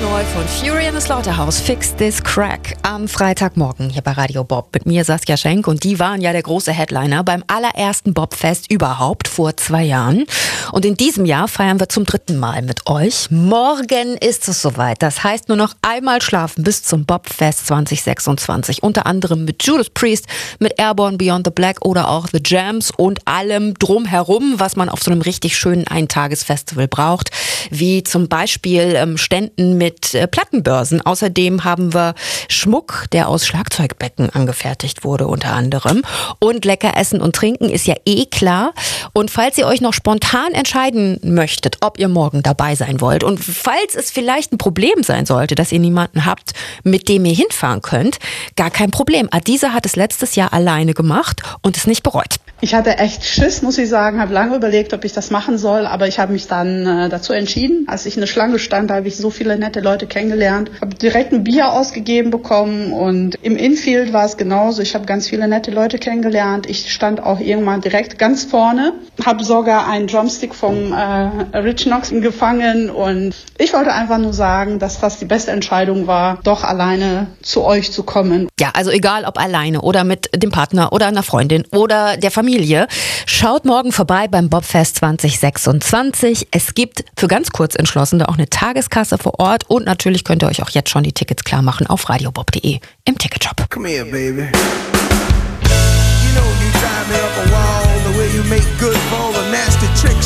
Neu von Fury in the Slaughterhouse, Fix This Crack. Am Freitagmorgen hier bei Radio Bob mit mir Saskia Schenk und die waren ja der große Headliner beim allerersten Bobfest überhaupt vor 2 Jahren. Und in diesem Jahr feiern wir zum 3. Mal mit euch. Morgen ist es soweit. Das heißt nur noch einmal schlafen bis zum Bobfest 2026. Unter anderem mit Judas Priest, mit Airborne, Beyond the Black oder auch The Jams und allem drumherum, was man auf so einem richtig schönen Eintagesfestival braucht. Wie zum Beispiel Ständen mit Plattenbörsen. Außerdem haben wir Schmuck, der aus Schlagzeugbecken angefertigt wurde unter anderem. Und lecker essen und trinken ist ja eh klar. Und falls ihr euch noch spontan entscheiden möchtet, ob ihr morgen dabei sein wollt und falls es vielleicht ein Problem sein sollte, dass ihr niemanden habt, mit dem ihr hinfahren könnt, gar kein Problem. Adisa hat es letztes Jahr alleine gemacht und es nicht bereut. Ich hatte echt Schiss, muss ich sagen, habe lange überlegt, ob ich das machen soll, aber ich habe mich dann dazu entschieden. Als ich in der Schlange stand, habe ich so viele nette Leute kennengelernt, habe direkt ein Bier ausgegeben bekommen und im Infield war es genauso. Ich habe ganz viele nette Leute kennengelernt. Ich stand auch irgendwann direkt ganz vorne, habe sogar einen Drumstick vom Rich Knox gefangen und ich wollte einfach nur sagen, dass das die beste Entscheidung war, doch alleine zu euch zu kommen. Ja, also egal ob alleine oder mit dem Partner oder einer Freundin oder der Familie, schaut morgen vorbei beim Bobfest 2026. Es gibt für ganz kurz Entschlossene auch eine Tageskasse vor Ort und natürlich könnt ihr euch auch jetzt schon die Tickets klar machen auf radiobob.de im Ticketshop. Come here, baby. You know you drive me up a wall the way you make good for